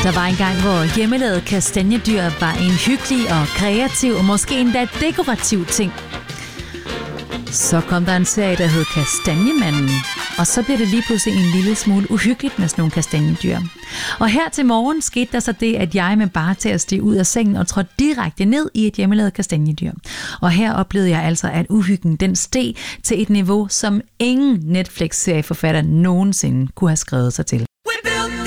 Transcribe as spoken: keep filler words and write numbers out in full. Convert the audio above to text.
Der var en gang, hvor hjemmelavet kastanjedyr var en hyggelig og kreativ og måske endda dekorativ ting. Så kom der en serie, der hed Kastanjemanden, og så blev det lige pludselig en lille smule uhyggeligt med sådan nogle kastanjedyr. Og her til morgen skete der så det, at jeg med bare til at stige ud af sengen og trådte direkte ned i et hjemmelavet kastanjedyr. Og her oplevede jeg altså, at uhyggen den steg til et niveau, som ingen Netflix-serieforfatter nogensinde kunne have skrevet sig til.